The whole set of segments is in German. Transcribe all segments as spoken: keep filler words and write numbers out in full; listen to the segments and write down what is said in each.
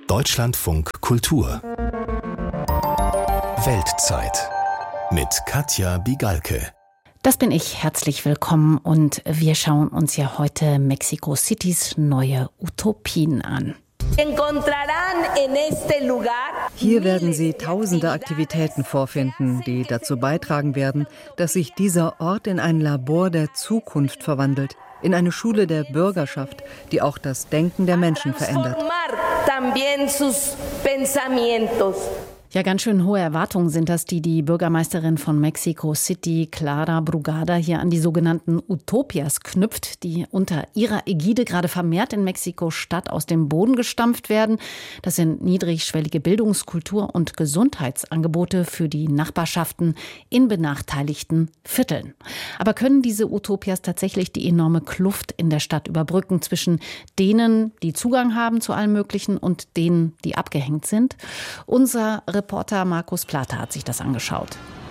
Deutschlandfunk Kultur Weltzeit mit Katja Bigalke. Das bin ich, herzlich willkommen, und wir schauen uns ja heute Mexico Citys neue Utopien an. Hier werden Sie tausende Aktivitäten vorfinden, die dazu beitragen werden, dass sich dieser Ort in ein Labor der Zukunft verwandelt, in eine Schule der Bürgerschaft, die auch das Denken der Menschen verändert. Ja, ganz schön hohe Erwartungen sind das, die die Bürgermeisterin von Mexico City, Clara Brugada, hier an die sogenannten Utopias knüpft, die unter ihrer Ägide gerade vermehrt in Mexiko-Stadt aus dem Boden gestampft werden. Das sind niedrigschwellige Bildungs-, Kultur- und Gesundheitsangebote für die Nachbarschaften in benachteiligten Vierteln. Aber können diese Utopias tatsächlich die enorme Kluft in der Stadt überbrücken zwischen denen, die Zugang haben zu allem Möglichen, und denen, die abgehängt sind? Unser Reporter Markus Plata hat sich das angeschaut.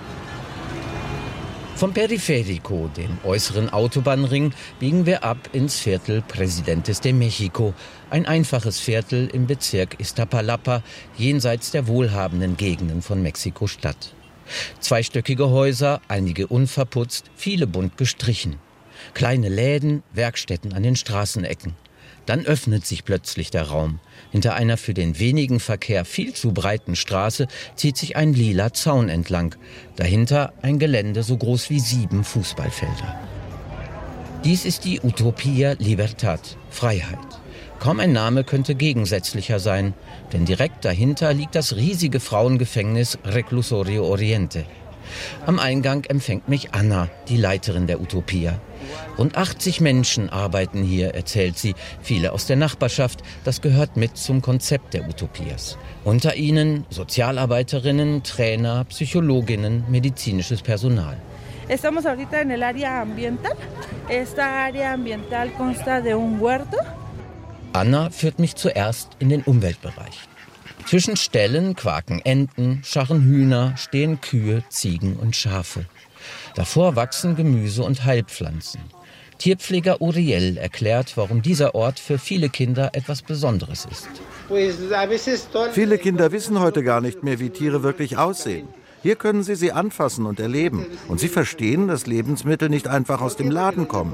Vom Periférico, dem äußeren Autobahnring, biegen wir ab ins Viertel Presidentes de México. Ein einfaches Viertel im Bezirk Iztapalapa, jenseits der wohlhabenden Gegenden von Mexiko-Stadt. Zweistöckige Häuser, einige unverputzt, viele bunt gestrichen. Kleine Läden, Werkstätten an den Straßenecken. Dann öffnet sich plötzlich der Raum. Hinter einer für den wenigen Verkehr viel zu breiten Straße zieht sich ein lila Zaun entlang. Dahinter ein Gelände so groß wie sieben Fußballfelder. Dies ist die Utopia Libertad, Freiheit. Kaum ein Name könnte gegensätzlicher sein, denn direkt dahinter liegt das riesige Frauengefängnis Reclusorio Oriente. Am Eingang empfängt mich Anna, die Leiterin der Utopia. Rund achtzig Menschen arbeiten hier, erzählt sie, viele aus der Nachbarschaft. Das gehört mit zum Konzept der Utopias. Unter ihnen Sozialarbeiterinnen, Trainer, Psychologinnen, medizinisches Personal. Estamos ahorita en el área ambiental. Esta área ambiental consta de un huerto. Anna führt mich zuerst in den Umweltbereich. Zwischen Ställen quaken Enten, scharren Hühner, stehen Kühe, Ziegen und Schafe. Davor wachsen Gemüse und Heilpflanzen. Tierpfleger Uriel erklärt, warum dieser Ort für viele Kinder etwas Besonderes ist. Viele Kinder wissen heute gar nicht mehr, wie Tiere wirklich aussehen. Hier können sie sie anfassen und erleben. Und sie verstehen, dass Lebensmittel nicht einfach aus dem Laden kommen.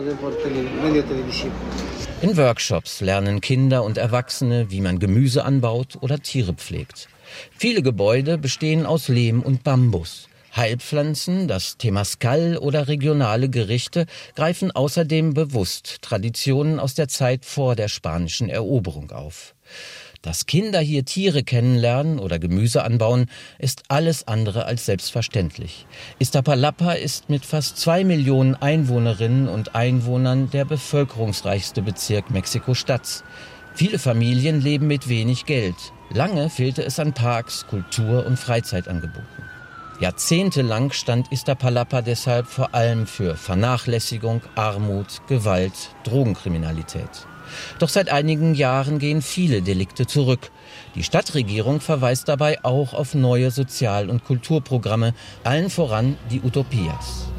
In Workshops lernen Kinder und Erwachsene, wie man Gemüse anbaut oder Tiere pflegt. Viele Gebäude bestehen aus Lehm und Bambus. Heilpflanzen, das Temazcal oder regionale Gerichte greifen außerdem bewusst Traditionen aus der Zeit vor der spanischen Eroberung auf. Dass Kinder hier Tiere kennenlernen oder Gemüse anbauen, ist alles andere als selbstverständlich. Iztapalapa ist mit fast zwei Millionen Einwohnerinnen und Einwohnern der bevölkerungsreichste Bezirk Mexiko-Stadts. Viele Familien leben mit wenig Geld. Lange fehlte es an Parks, Kultur- und Freizeitangeboten. Jahrzehntelang stand Iztapalapa deshalb vor allem für Vernachlässigung, Armut, Gewalt, Drogenkriminalität. Doch seit einigen Jahren gehen viele Delikte zurück. Die Stadtregierung verweist dabei auch auf neue Sozial- und Kulturprogramme, allen voran die Utopias.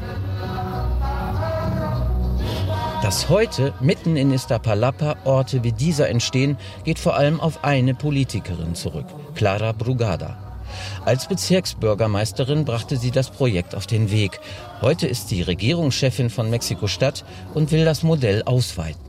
Dass heute mitten in Iztapalapa Orte wie dieser entstehen, geht vor allem auf eine Politikerin zurück, Clara Brugada. Als Bezirksbürgermeisterin brachte sie das Projekt auf den Weg. Heute ist sie Regierungschefin von Mexiko-Stadt und will das Modell ausweiten.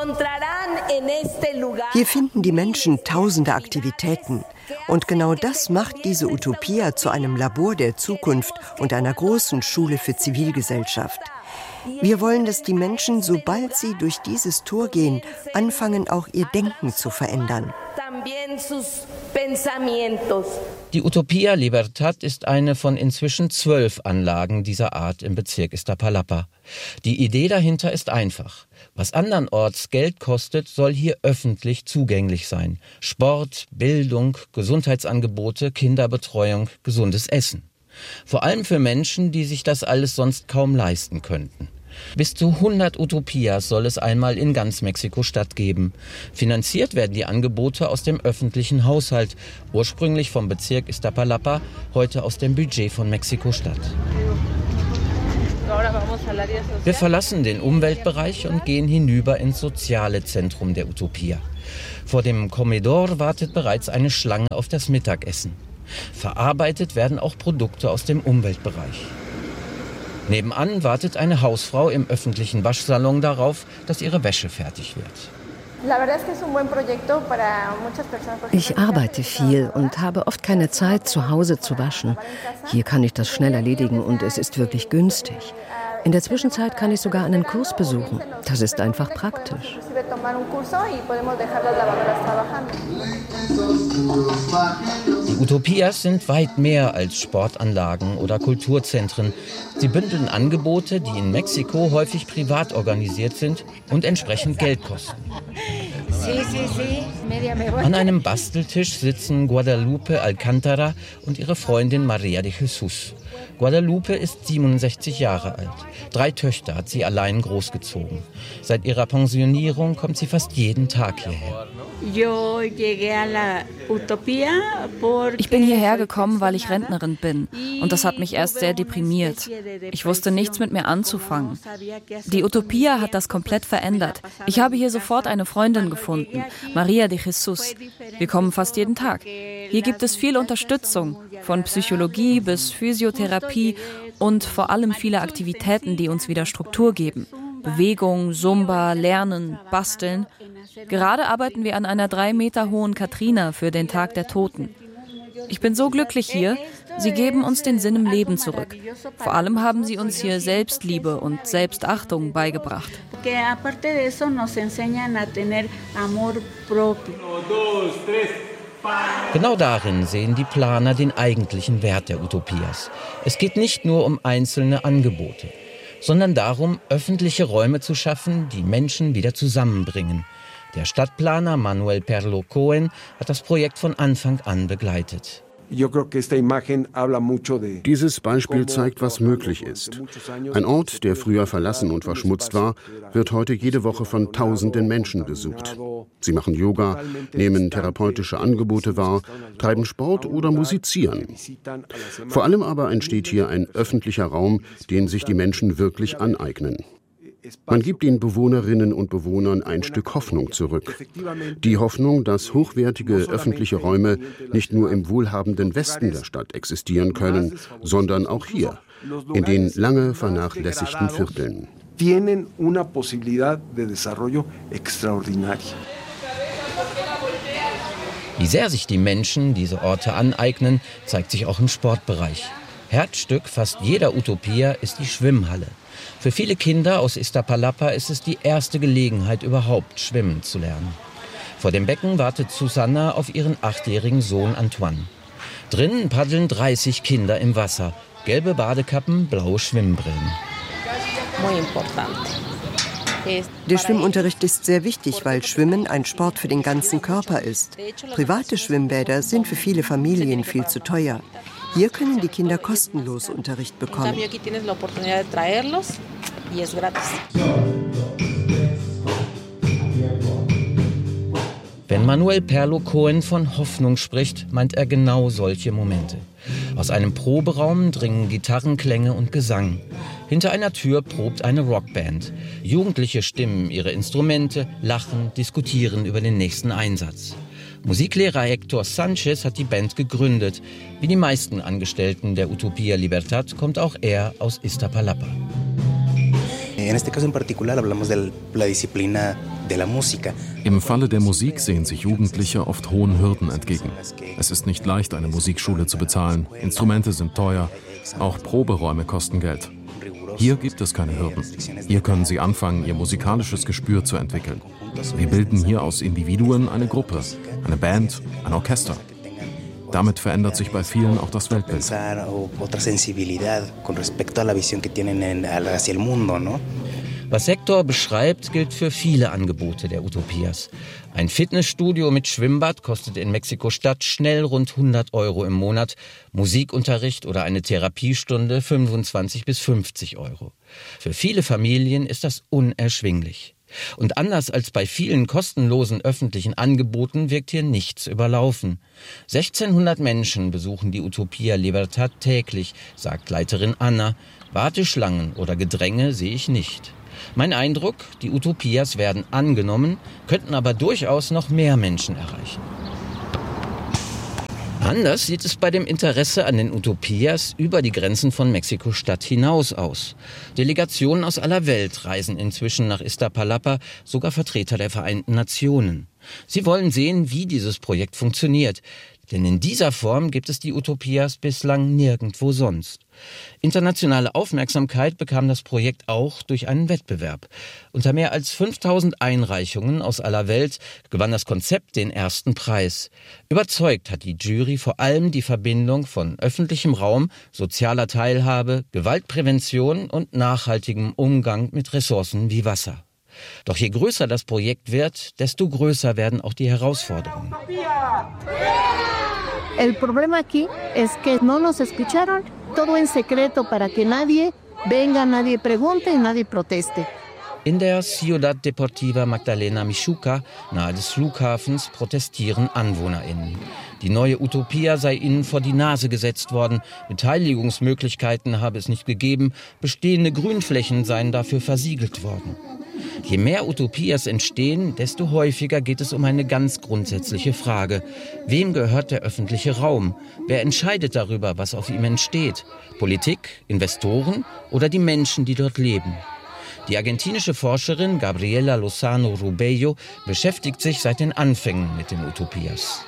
Hier finden die Menschen tausende Aktivitäten. Und genau das macht diese Utopia zu einem Labor der Zukunft und einer großen Schule für Zivilgesellschaft. Wir wollen, dass die Menschen, sobald sie durch dieses Tor gehen, anfangen, auch ihr Denken zu verändern. Die Utopia Libertad ist eine von inzwischen zwölf Anlagen dieser Art im Bezirk Iztapalapa. Die Idee dahinter ist einfach. Was andernorts Geld kostet, soll hier öffentlich zugänglich sein. Sport, Bildung, Gesundheitsangebote, Kinderbetreuung, gesundes Essen. Vor allem für Menschen, die sich das alles sonst kaum leisten könnten. Bis zu hundert Utopias soll es einmal in ganz Mexiko-Stadt geben. Finanziert werden die Angebote aus dem öffentlichen Haushalt, ursprünglich vom Bezirk Iztapalapa, heute aus dem Budget von Mexiko-Stadt. Wir verlassen den Umweltbereich und gehen hinüber ins soziale Zentrum der Utopia. Vor dem Comedor wartet bereits eine Schlange auf das Mittagessen. Verarbeitet werden auch Produkte aus dem Umweltbereich. Nebenan wartet eine Hausfrau im öffentlichen Waschsalon darauf, dass ihre Wäsche fertig wird. Ich arbeite viel und habe oft keine Zeit, zu Hause zu waschen. Hier kann ich das schnell erledigen und es ist wirklich günstig. In der Zwischenzeit kann ich sogar einen Kurs besuchen. Das ist einfach praktisch. Die Utopias sind weit mehr als Sportanlagen oder Kulturzentren. Sie bündeln Angebote, die in Mexiko häufig privat organisiert sind und entsprechend Geld kosten. An einem Basteltisch sitzen Guadalupe Alcántara und ihre Freundin María de Jesús. Guadalupe ist siebenundsechzig Jahre alt. Drei Töchter hat sie allein großgezogen. Seit ihrer Pensionierung kommt sie fast jeden Tag hierher. Ich bin hierher gekommen, weil ich Rentnerin bin. Und das hat mich erst sehr deprimiert. Ich wusste nichts mit mir anzufangen. Die Utopia hat das komplett verändert. Ich habe hier sofort eine Freundin gefunden, María de Jesús. Wir kommen fast jeden Tag. Hier gibt es viel Unterstützung, von Psychologie bis Physiotherapie und vor allem viele Aktivitäten, die uns wieder Struktur geben. Bewegung, Zumba, Lernen, Basteln. Gerade arbeiten wir an einer drei Meter hohen Katrina für den Tag der Toten. Ich bin so glücklich hier. Sie geben uns den Sinn im Leben zurück. Vor allem haben sie uns hier Selbstliebe und Selbstachtung beigebracht. Genau darin sehen die Planer den eigentlichen Wert der Utopias. Es geht nicht nur um einzelne Angebote, sondern darum, öffentliche Räume zu schaffen, die Menschen wieder zusammenbringen. Der Stadtplaner Manuel Perlo Cohen hat das Projekt von Anfang an begleitet. Dieses Beispiel zeigt, was möglich ist. Ein Ort, der früher verlassen und verschmutzt war, wird heute jede Woche von tausenden Menschen besucht. Sie machen Yoga, nehmen therapeutische Angebote wahr, treiben Sport oder musizieren. Vor allem aber entsteht hier ein öffentlicher Raum, den sich die Menschen wirklich aneignen. Man gibt den Bewohnerinnen und Bewohnern ein Stück Hoffnung zurück. Die Hoffnung, dass hochwertige öffentliche Räume nicht nur im wohlhabenden Westen der Stadt existieren können, sondern auch hier, in den lange vernachlässigten Vierteln. Wie sehr sich die Menschen diese Orte aneignen, zeigt sich auch im Sportbereich. Herzstück fast jeder Utopia ist die Schwimmhalle. Für viele Kinder aus Iztapalapa ist es die erste Gelegenheit, überhaupt schwimmen zu lernen. Vor dem Becken wartet Susanna auf ihren achtjährigen Sohn Antoine. Drinnen paddeln dreißig Kinder im Wasser. Gelbe Badekappen, blaue Schwimmbrillen. Der Schwimmunterricht ist sehr wichtig, weil Schwimmen ein Sport für den ganzen Körper ist. Private Schwimmbäder sind für viele Familien viel zu teuer. Hier können die Kinder kostenlos Unterricht bekommen. Wenn Manuel Perlo Cohen von Hoffnung spricht, meint er genau solche Momente. Aus einem Proberaum dringen Gitarrenklänge und Gesang. Hinter einer Tür probt eine Rockband. Jugendliche stimmen ihre Instrumente, lachen, diskutieren über den nächsten Einsatz. Musiklehrer Héctor Sánchez hat die Band gegründet. Wie die meisten Angestellten der Utopia Libertad kommt auch er aus Iztapalapa. Im Falle der Musik sehen sich Jugendliche oft hohen Hürden entgegen. Es ist nicht leicht, eine Musikschule zu bezahlen. Instrumente sind teuer. Auch Proberäume kosten Geld. Hier gibt es keine Hürden. Hier können Sie anfangen, Ihr musikalisches Gespür zu entwickeln. Wir bilden hier aus Individuen eine Gruppe, eine Band, ein Orchester. Damit verändert sich bei vielen auch das Weltbild. Was Héctor beschreibt, gilt für viele Angebote der Utopias. Ein Fitnessstudio mit Schwimmbad kostet in Mexiko-Stadt schnell rund hundert Euro im Monat, Musikunterricht oder eine Therapiestunde fünfundzwanzig bis fünfzig Euro. Für viele Familien ist das unerschwinglich. Und anders als bei vielen kostenlosen öffentlichen Angeboten wirkt hier nichts überlaufen. sechzehnhundert Menschen besuchen die Utopia Libertad täglich, sagt Leiterin Anna. Warteschlangen oder Gedränge sehe ich nicht. Mein Eindruck, die Utopias werden angenommen, könnten aber durchaus noch mehr Menschen erreichen. Anders sieht es bei dem Interesse an den Utopias über die Grenzen von Mexiko-Stadt hinaus aus. Delegationen aus aller Welt reisen inzwischen nach Iztapalapa, sogar Vertreter der Vereinten Nationen. Sie wollen sehen, wie dieses Projekt funktioniert. Denn in dieser Form gibt es die Utopias bislang nirgendwo sonst. Internationale Aufmerksamkeit bekam das Projekt auch durch einen Wettbewerb. Unter mehr als fünftausend Einreichungen aus aller Welt gewann das Konzept den ersten Preis. Überzeugt hat die Jury vor allem die Verbindung von öffentlichem Raum, sozialer Teilhabe, Gewaltprävention und nachhaltigem Umgang mit Ressourcen wie Wasser. Doch je größer das Projekt wird, desto größer werden auch die Herausforderungen. El problema aquí es que no nos escucharon, todo en secreto para que nadie venga, nadie pregunte y nadie proteste. In der Ciudad Deportiva Magdalena Mixhuca, nahe des Flughafens, protestieren AnwohnerInnen. Die neue Utopia sei ihnen vor die Nase gesetzt worden. Beteiligungsmöglichkeiten habe es nicht gegeben. Bestehende Grünflächen seien dafür versiegelt worden. Je mehr Utopias entstehen, desto häufiger geht es um eine ganz grundsätzliche Frage. Wem gehört der öffentliche Raum? Wer entscheidet darüber, was auf ihm entsteht? Politik, Investoren oder die Menschen, die dort leben? Die argentinische Forscherin Gabriela Lozano Rubello beschäftigt sich seit den Anfängen mit den Utopias.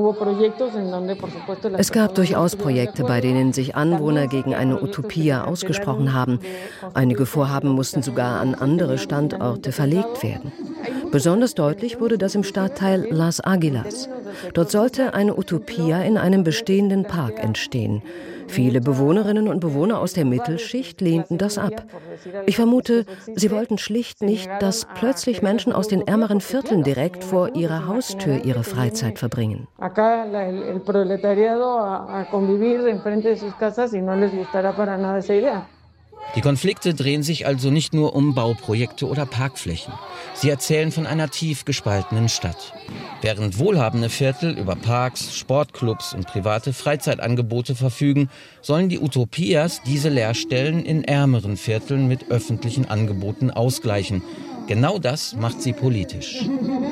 Es gab durchaus Projekte, bei denen sich Anwohner gegen eine Utopia ausgesprochen haben. Einige Vorhaben mussten sogar an andere Standorte verlegt werden. Besonders deutlich wurde das im Stadtteil Las Aguilas. Dort sollte eine Utopia in einem bestehenden Park entstehen. Viele Bewohnerinnen und Bewohner aus der Mittelschicht lehnten das ab. Ich vermute, sie wollten schlicht nicht, dass plötzlich Menschen aus den ärmeren Vierteln direkt vor ihrer Haustür ihre Freizeit verbringen. Die Konflikte drehen sich also nicht nur um Bauprojekte oder Parkflächen. Sie erzählen von einer tief gespaltenen Stadt. Während wohlhabende Viertel über Parks, Sportclubs und private Freizeitangebote verfügen, sollen die Utopias diese Leerstellen in ärmeren Vierteln mit öffentlichen Angeboten ausgleichen. Genau das macht sie politisch.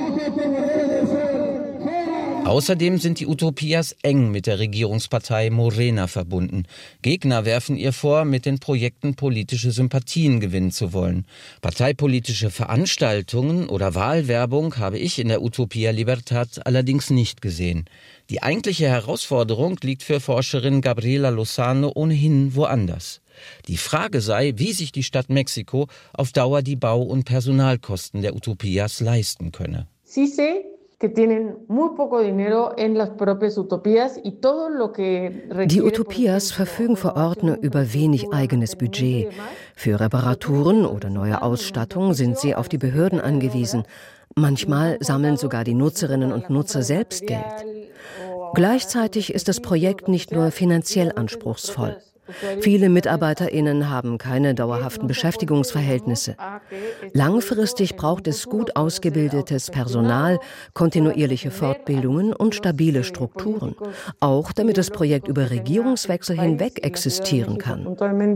Außerdem sind die Utopias eng mit der Regierungspartei Morena verbunden. Gegner werfen ihr vor, mit den Projekten politische Sympathien gewinnen zu wollen. Parteipolitische Veranstaltungen oder Wahlwerbung habe ich in der Utopia Libertad allerdings nicht gesehen. Die eigentliche Herausforderung liegt für Forscherin Gabriela Lozano ohnehin woanders. Die Frage sei, wie sich die Stadt Mexiko auf Dauer die Bau- und Personalkosten der Utopias leisten könne. Sí sé que tienen muy poco dinero en las propias utopias y todo lo que Die Utopias verfügen vor Ort nur über wenig eigenes Budget. Für Reparaturen oder neue Ausstattung sind sie auf die Behörden angewiesen. Manchmal sammeln sogar die Nutzerinnen und Nutzer selbst Geld. Gleichzeitig ist das Projekt nicht nur finanziell anspruchsvoll. Viele MitarbeiterInnen haben keine dauerhaften Beschäftigungsverhältnisse. Langfristig braucht es gut ausgebildetes Personal, kontinuierliche Fortbildungen und stabile Strukturen, auch damit das Projekt über Regierungswechsel hinweg existieren kann.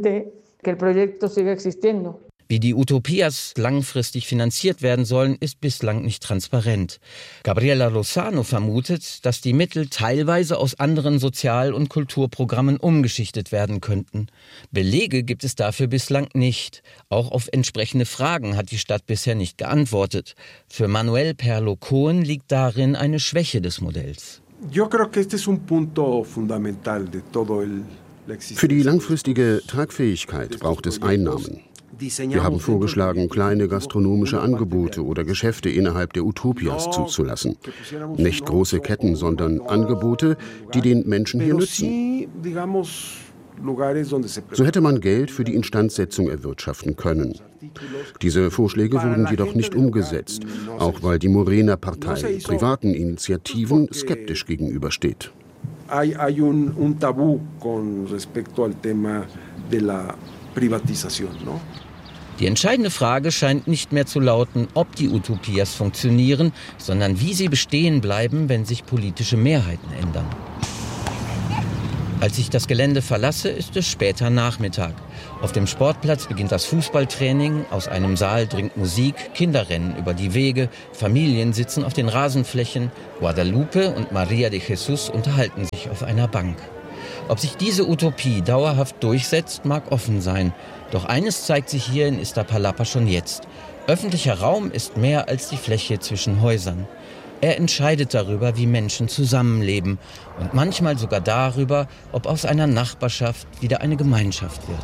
Wie die Utopias langfristig finanziert werden sollen, ist bislang nicht transparent. Gabriela Lozano vermutet, dass die Mittel teilweise aus anderen Sozial- und Kulturprogrammen umgeschichtet werden könnten. Belege gibt es dafür bislang nicht. Auch auf entsprechende Fragen hat die Stadt bisher nicht geantwortet. Für Manuel Perlo Cohen liegt darin eine Schwäche des Modells. Für die langfristige Tragfähigkeit braucht es Einnahmen. Wir haben vorgeschlagen, kleine gastronomische Angebote oder Geschäfte innerhalb der Utopias zuzulassen. Nicht große Ketten, sondern Angebote, die den Menschen hier nützen. So hätte man Geld für die Instandsetzung erwirtschaften können. Diese Vorschläge wurden jedoch nicht umgesetzt, auch weil die Morena-Partei privaten Initiativen skeptisch gegenübersteht. Hay un, un tabú con respecto al tema de la privatización, ¿no? Die entscheidende Frage scheint nicht mehr zu lauten, ob die Utopias funktionieren, sondern wie sie bestehen bleiben, wenn sich politische Mehrheiten ändern. Als ich das Gelände verlasse, ist es später Nachmittag. Auf dem Sportplatz beginnt das Fußballtraining, aus einem Saal dringt Musik, Kinder rennen über die Wege, Familien sitzen auf den Rasenflächen, Guadalupe und Maria de Jesus unterhalten sich auf einer Bank. Ob sich diese Utopie dauerhaft durchsetzt, mag offen sein. Doch eines zeigt sich hier in Iztapalapa schon jetzt. Öffentlicher Raum ist mehr als die Fläche zwischen Häusern. Er entscheidet darüber, wie Menschen zusammenleben und manchmal sogar darüber, ob aus einer Nachbarschaft wieder eine Gemeinschaft wird.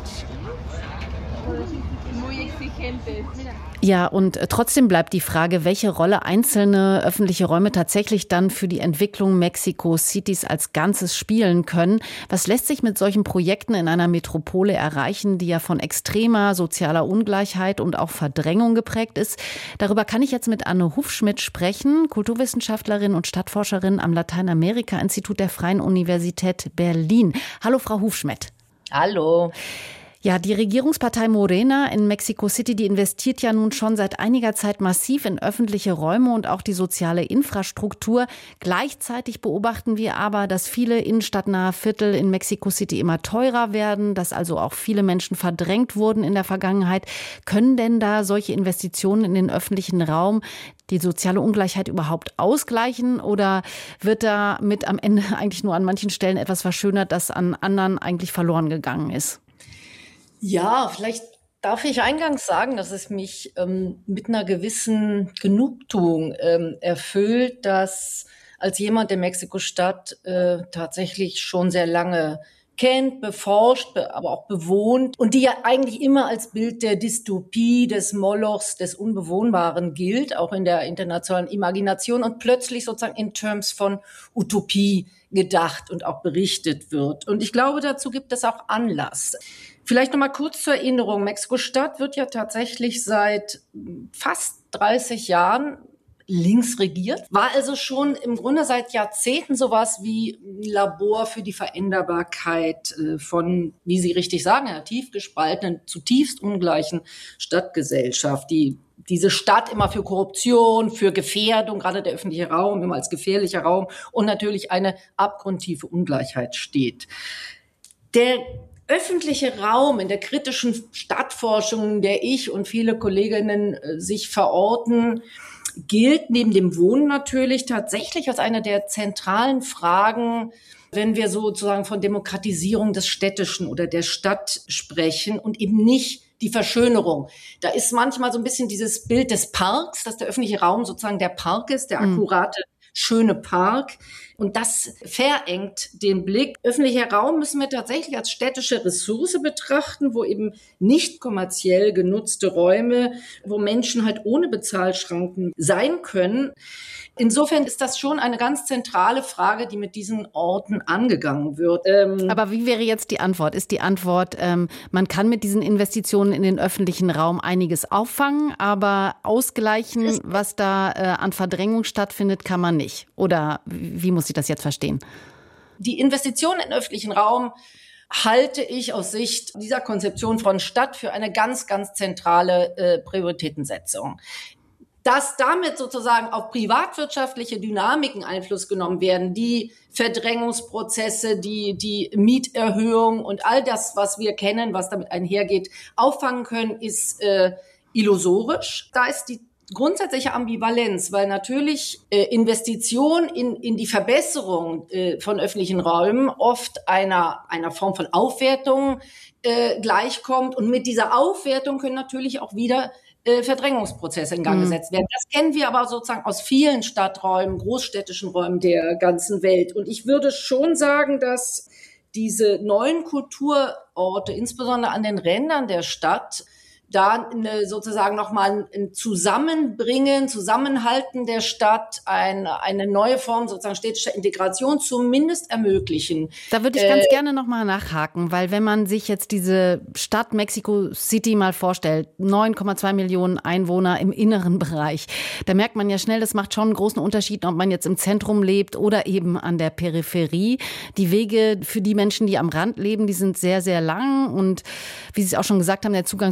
Ja, und trotzdem bleibt die Frage, welche Rolle einzelne öffentliche Räume tatsächlich dann für die Entwicklung Mexico Citys als Ganzes spielen können. Was lässt sich mit solchen Projekten in einer Metropole erreichen, die ja von extremer sozialer Ungleichheit und auch Verdrängung geprägt ist? Darüber kann ich jetzt mit Anne Hufschmidt sprechen, Kulturwissenschaftlerin und Stadtforscherin am Lateinamerika-Institut der Freien Universität Berlin. Hallo, Frau Hufschmidt. Hallo. Ja, die Regierungspartei Morena in Mexico City, die investiert ja nun schon seit einiger Zeit massiv in öffentliche Räume und auch die soziale Infrastruktur. Gleichzeitig beobachten wir aber, dass viele innenstadtnahe Viertel in Mexico City immer teurer werden, dass also auch viele Menschen verdrängt wurden in der Vergangenheit. Können denn da solche Investitionen in den öffentlichen Raum die soziale Ungleichheit überhaupt ausgleichen oder wird da mit am Ende eigentlich nur an manchen Stellen etwas verschönert, das an anderen eigentlich verloren gegangen ist? Ja, vielleicht darf ich eingangs sagen, dass es mich ähm, mit einer gewissen Genugtuung ähm, erfüllt, dass als jemand, der Mexiko-Stadt äh, tatsächlich schon sehr lange kennt, beforscht, be- aber auch bewohnt und die ja eigentlich immer als Bild der Dystopie, des Molochs, des Unbewohnbaren gilt, auch in der internationalen Imagination und plötzlich sozusagen in Terms von Utopie gedacht und auch berichtet wird. Und ich glaube, dazu gibt es auch Anlass. Vielleicht noch mal kurz zur Erinnerung. Mexiko-Stadt wird ja tatsächlich seit fast dreißig Jahren links regiert, war also schon im Grunde seit Jahrzehnten sowas wie ein Labor für die Veränderbarkeit von, wie Sie richtig sagen, einer tief gespaltenen, zutiefst ungleichen Stadtgesellschaft, die diese Stadt immer für Korruption, für Gefährdung, gerade der öffentliche Raum immer als gefährlicher Raum und natürlich eine abgrundtiefe Ungleichheit steht. Der öffentliche Raum in der kritischen Stadtforschung, in der ich und viele Kolleginnen äh, sich verorten, gilt neben dem Wohnen natürlich tatsächlich als eine der zentralen Fragen, wenn wir sozusagen von Demokratisierung des Städtischen oder der Stadt sprechen und eben nicht die Verschönerung. Da ist manchmal so ein bisschen dieses Bild des Parks, dass der öffentliche Raum sozusagen der Park ist, der akkurate, schöne Park. Und das verengt den Blick. Öffentlicher Raum müssen wir tatsächlich als städtische Ressource betrachten, wo eben nicht kommerziell genutzte Räume, wo Menschen halt ohne Bezahlschranken sein können. Insofern ist das schon eine ganz zentrale Frage, die mit diesen Orten angegangen wird. Ähm Aber wie wäre jetzt die Antwort? Ist die Antwort, ähm, man kann mit diesen Investitionen in den öffentlichen Raum einiges auffangen, aber ausgleichen, was da äh, an Verdrängung stattfindet, kann man nicht? Oder wie muss ich das jetzt verstehen? Die Investitionen in den öffentlichen Raum halte ich aus Sicht dieser Konzeption von Stadt für eine ganz, ganz zentrale äh, Prioritätensetzung. Dass damit sozusagen auf privatwirtschaftliche Dynamiken Einfluss genommen werden, die Verdrängungsprozesse, die, die Mieterhöhung und all das, was wir kennen, was damit einhergeht, auffangen können, ist äh, illusorisch. Da ist die grundsätzliche Ambivalenz, weil natürlich äh, Investition in, in die Verbesserung äh, von öffentlichen Räumen oft einer, einer Form von Aufwertung äh, gleichkommt. Und mit dieser Aufwertung können natürlich auch wieder Verdrängungsprozesse in Gang gesetzt werden. Das kennen wir aber sozusagen aus vielen Stadträumen, großstädtischen Räumen der ganzen Welt. Und ich würde schon sagen, dass diese neuen Kulturorte, insbesondere an den Rändern der Stadt, da eine, sozusagen nochmal ein Zusammenbringen, Zusammenhalten der Stadt, eine, eine neue Form sozusagen städtischer Integration zumindest ermöglichen. Da würde ich äh, ganz gerne nochmal nachhaken, weil wenn man sich jetzt diese Stadt Mexico City mal vorstellt, neun Komma zwei Millionen Einwohner im inneren Bereich, da merkt man ja schnell, das macht schon einen großen Unterschied, ob man jetzt im Zentrum lebt oder eben an der Peripherie. Die Wege für die Menschen, die am Rand leben, die sind sehr, sehr lang und wie Sie es auch schon gesagt haben, der Zugang zu Kultur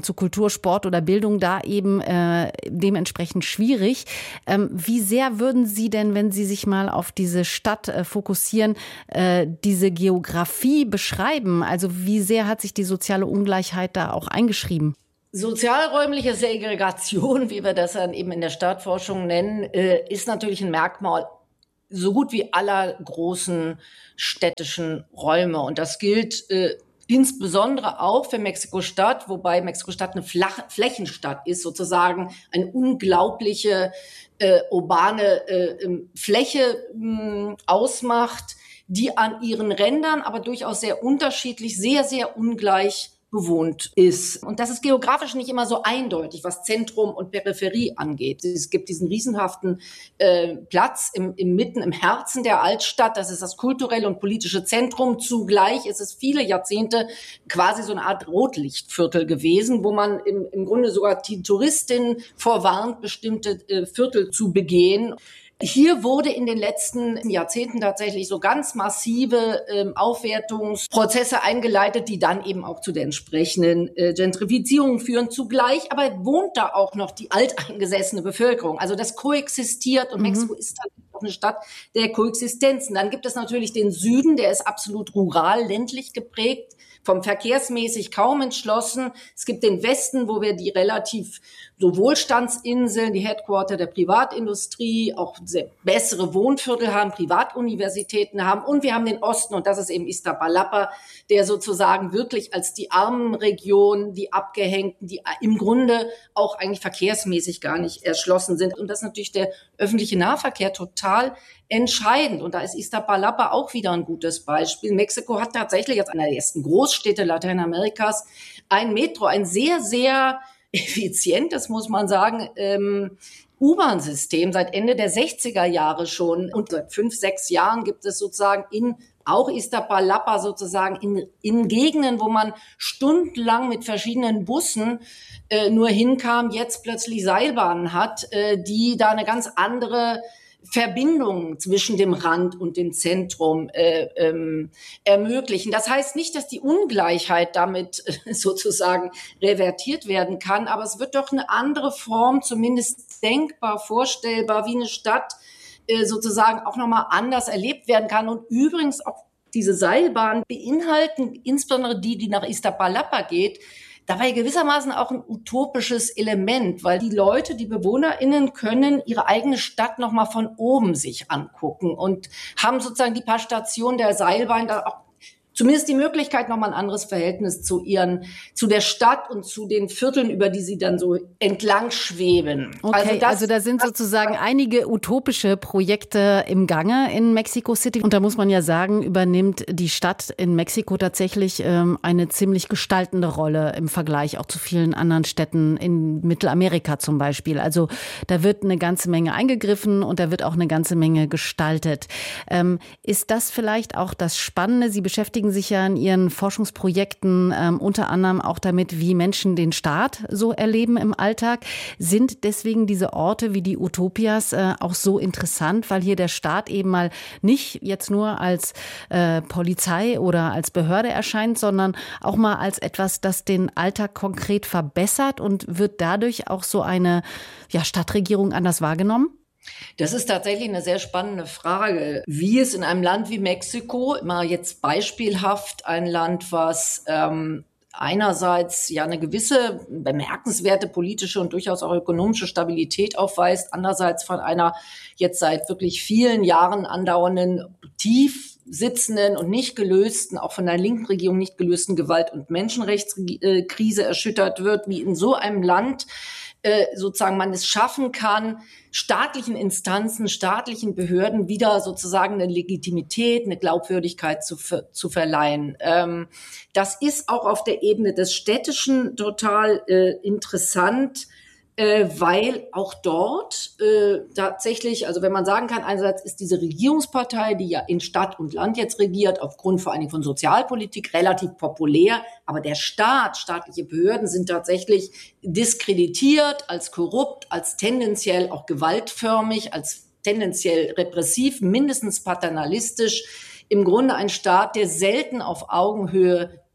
Kultur, Sport oder Bildung da eben äh, dementsprechend schwierig. Ähm, wie sehr würden Sie denn, wenn Sie sich mal auf diese Stadt äh, fokussieren, äh, diese Geografie beschreiben? Also wie sehr hat sich die soziale Ungleichheit da auch eingeschrieben? Sozialräumliche Segregation, wie wir das dann eben in der Stadtforschung nennen, äh, ist natürlich ein Merkmal so gut wie aller großen städtischen Räume. Und das gilt äh, insbesondere auch für Mexiko-Stadt, wobei Mexiko-Stadt eine Flach- Flächenstadt ist, sozusagen eine unglaubliche äh, urbane äh, Fläche mh, ausmacht, die an ihren Rändern aber durchaus sehr unterschiedlich, sehr, sehr ungleich bewohnt ist. Und das ist geografisch nicht immer so eindeutig, was Zentrum und Peripherie angeht. Es gibt diesen riesenhaften äh, Platz im, im Mitten, im Herzen der Altstadt. Das ist das kulturelle und politische Zentrum. Zugleich ist es viele Jahrzehnte quasi so eine Art Rotlichtviertel gewesen, wo man im, im Grunde sogar die Touristinnen vorwarnt, bestimmte äh, Viertel zu begehen. Hier wurde in den letzten Jahrzehnten tatsächlich so ganz massive ähm, Aufwertungsprozesse eingeleitet, die dann eben auch zu der entsprechenden äh, Gentrifizierung führen. Zugleich aber wohnt da auch noch die alteingesessene Bevölkerung. Also das koexistiert und mhm. Mexiko ist halt auch eine Stadt der Koexistenzen. Dann gibt es natürlich den Süden, der ist absolut rural, ländlich geprägt, vom verkehrsmäßig kaum entschlossen. Es gibt den Westen, wo wir die relativ so Wohlstandsinseln, die Headquarter der Privatindustrie, auch sehr bessere Wohnviertel haben, Privatuniversitäten haben. Und wir haben den Osten, und das ist eben Iztapalapa, der sozusagen wirklich als die armen Region, die Abgehängten, die im Grunde auch eigentlich verkehrsmäßig gar nicht erschlossen sind. Und das ist natürlich der öffentliche Nahverkehr total entscheidend. Und da ist Iztapalapa auch wieder ein gutes Beispiel. Mexiko hat tatsächlich als einer der ersten Großstädte Lateinamerikas ein Metro, ein sehr, sehr effizientes, muss man sagen, ähm, U-Bahn-System seit Ende der sechziger Jahre schon. Und seit fünf, sechs Jahren gibt es sozusagen in auch Iztapalapa sozusagen in, in Gegenden, wo man stundenlang mit verschiedenen Bussen äh, nur hinkam, jetzt plötzlich Seilbahnen hat, äh, die da eine ganz andere Verbindungen zwischen dem Rand und dem Zentrum äh, ähm, ermöglichen. Das heißt nicht, dass die Ungleichheit damit äh, sozusagen revertiert werden kann, aber es wird doch eine andere Form, zumindest denkbar, vorstellbar, wie eine Stadt äh, sozusagen auch nochmal anders erlebt werden kann. Und übrigens auch diese Seilbahnen beinhalten, insbesondere die, die nach Iztapalapa geht, dabei gewissermaßen auch ein utopisches Element, weil die Leute, die BewohnerInnen können ihre eigene Stadt nochmal von oben sich angucken und haben sozusagen die paar Stationen der Seilbahn da auch zumindest die Möglichkeit, nochmal ein anderes Verhältnis zu ihren, zu der Stadt und zu den Vierteln, über die sie dann so entlang schweben. Okay, also, das, also da sind sozusagen einige utopische Projekte im Gange in Mexico City. Und da muss man ja sagen, übernimmt die Stadt in Mexiko tatsächlich ähm, eine ziemlich gestaltende Rolle im Vergleich auch zu vielen anderen Städten in Mittelamerika zum Beispiel. Also da wird eine ganze Menge eingegriffen und da wird auch eine ganze Menge gestaltet. Ähm, ist das vielleicht auch das Spannende? Sie beschäftigen sich ja in Ihren Forschungsprojekten ähm, unter anderem auch damit, wie Menschen den Staat so erleben im Alltag. Sind deswegen diese Orte wie die Utopias äh, auch so interessant, weil hier der Staat eben mal nicht jetzt nur als äh, Polizei oder als Behörde erscheint, sondern auch mal als etwas, das den Alltag konkret verbessert, und wird dadurch auch so eine ja, Stadtregierung anders wahrgenommen? Das ist tatsächlich eine sehr spannende Frage, wie es in einem Land wie Mexiko, mal jetzt beispielhaft ein Land, was ähm, einerseits ja eine gewisse bemerkenswerte politische und durchaus auch ökonomische Stabilität aufweist, andererseits von einer jetzt seit wirklich vielen Jahren andauernden, tief sitzenden und nicht gelösten, auch von der linken Regierung nicht gelösten Gewalt- und Menschenrechtskrise erschüttert wird, wie in so einem Land sozusagen man es schaffen kann, staatlichen Instanzen, staatlichen Behörden wieder sozusagen eine Legitimität, eine Glaubwürdigkeit zu, zu verleihen. Ähm, das ist auch auf der Ebene des Städtischen total äh, interessant, äh, weil auch dort äh, tatsächlich, also wenn man sagen kann, einerseits ist diese Regierungspartei, die ja in Stadt und Land jetzt regiert, aufgrund vor allen Dingen von Sozialpolitik relativ populär, aber der Staat, staatliche Behörden sind tatsächlich diskreditiert als korrupt, als tendenziell auch gewaltförmig, als tendenziell repressiv, mindestens paternalistisch. Im Grunde ein Staat, der selten auf Augenhöhe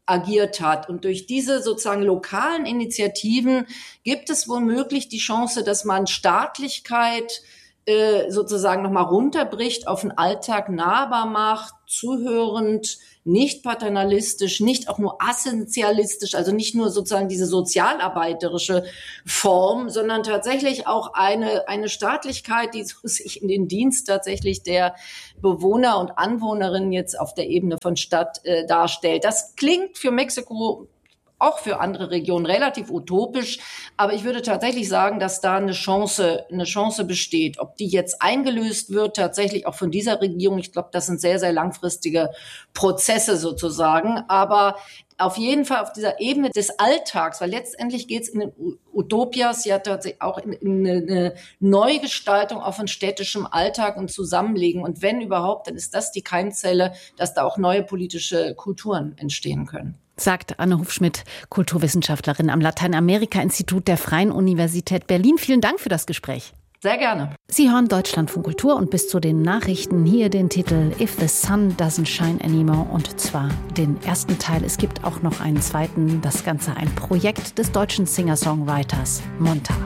agiert hat. Und durch diese sozusagen lokalen Initiativen gibt es womöglich die Chance, dass man Staatlichkeit äh, sozusagen nochmal runterbricht, auf den Alltag nahbar macht, zuhörend, nicht paternalistisch, nicht auch nur essentialistisch, also nicht nur sozusagen diese sozialarbeiterische Form, sondern tatsächlich auch eine, eine Staatlichkeit, die so sich in den Dienst tatsächlich der Bewohner und Anwohnerinnen jetzt auf der Ebene von Stadt äh, darstellt. Das klingt für Mexiko, auch für andere Regionen, relativ utopisch. Aber ich würde tatsächlich sagen, dass da eine Chance, eine Chance besteht. Ob die jetzt eingelöst wird, tatsächlich auch von dieser Regierung. Ich glaube, das sind sehr, sehr langfristige Prozesse sozusagen. Aber auf jeden Fall auf dieser Ebene des Alltags, weil letztendlich geht es in den Utopias ja tatsächlich auch in, in eine Neugestaltung auch von städtischem Alltag und Zusammenlegen. Und wenn überhaupt, dann ist das die Keimzelle, dass da auch neue politische Kulturen entstehen können. Sagt Anne Hufschmidt, Kulturwissenschaftlerin am Lateinamerika-Institut der Freien Universität Berlin. Vielen Dank für das Gespräch. Sehr gerne. Sie hören Deutschlandfunk Kultur und bis zu den Nachrichten hier den Titel If the Sun Doesn't Shine Anymore und zwar den ersten Teil. Es gibt auch noch einen zweiten, das Ganze ein Projekt des deutschen Singer-Songwriters Monta.